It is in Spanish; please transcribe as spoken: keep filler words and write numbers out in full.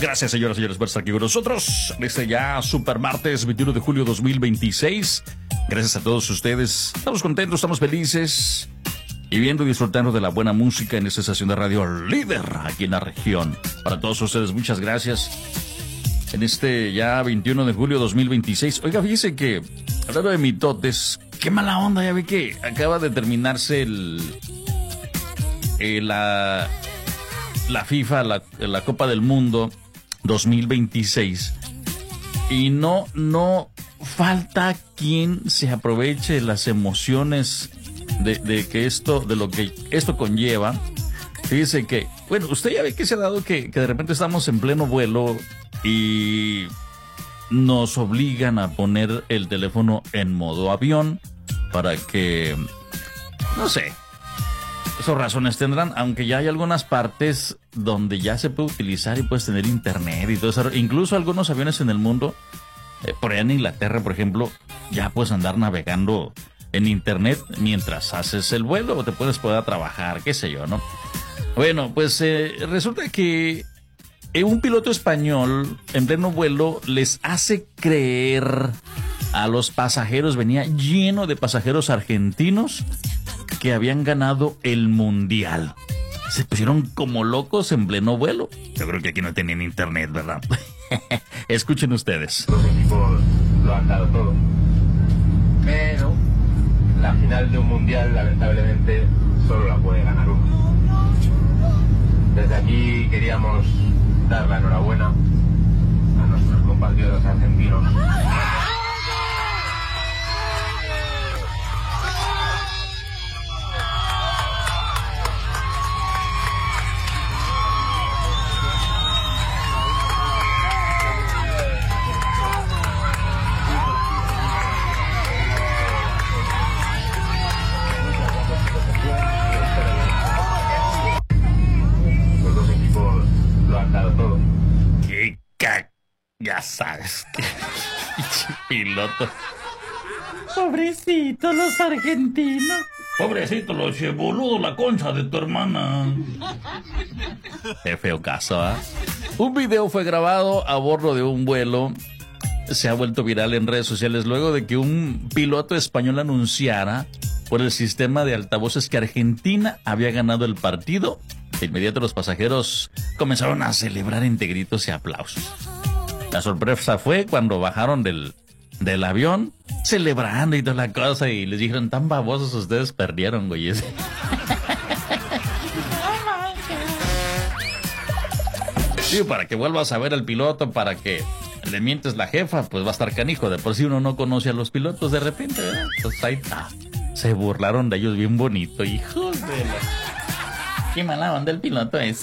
Gracias, señoras y señores, por estar aquí con nosotros. Este ya super martes veintiuno de julio dos mil veintiséis. Gracias a todos ustedes. Estamos contentos, estamos felices y viendo y disfrutando de la buena música en esta estación de radio líder aquí en la región. Para todos ustedes, muchas gracias. En este ya veintiuno de julio dos mil veintiséis. Oiga, fíjese que, hablando de mitotes, qué mala onda, ya vi que acaba de terminarse el, el la, la FIFA, la, la Copa del Mundo dos mil veintiséis. Y no, no falta quien se aproveche de las emociones de, de que esto, de lo que esto conlleva. Fíjese que, bueno, usted ya ve que se ha dado que, que de repente estamos en pleno vuelo y nos obligan a poner el teléfono en modo avión para que, no sé, esas razones tendrán, aunque ya hay algunas partes donde ya se puede utilizar y puedes tener internet y todo eso. Incluso algunos aviones en el mundo, eh, por allá en Inglaterra, por ejemplo, ya puedes andar navegando en internet mientras haces el vuelo o te puedes poder trabajar, qué sé yo, ¿no? Bueno, pues eh, resulta que un piloto español en pleno vuelo les hace creer a los pasajeros, venía lleno de pasajeros argentinos, que habían ganado el mundial. Se pusieron como locos en pleno vuelo. Yo creo que aquí no tenían internet, ¿verdad? Escuchen ustedes. Los equipos lo han dado todo, pero la final de un mundial lamentablemente solo la puede ganar uno. Desde aquí queríamos dar la enhorabuena a nuestros compatriotas argentinos. Los dos equipos lo han dado todo. Qué ca... Ya sabes. Piloto. Pobrecitos los argentinos. Pobrecito, los boludo, la concha de tu hermana. Qué feo caso, ¿ah? ¿eh? Un video fue grabado a bordo de un vuelo. Se ha vuelto viral en redes sociales luego de que un piloto español anunciara por el sistema de altavoces que Argentina había ganado el partido. De inmediato los pasajeros comenzaron a celebrar entre gritos y aplausos. La sorpresa fue cuando bajaron del, del avión, celebrando y toda la cosa, y les dijeron, tan babosos ustedes, perdieron, güeyes. Sí, para que vuelvas a ver al piloto, para que le mientes la jefa, pues va a estar canijo. De por sí uno no conoce a los pilotos de repente, ¿verdad? Pues ahí está. Se burlaron de ellos bien bonito, hijos de la... Qué mala onda el piloto es.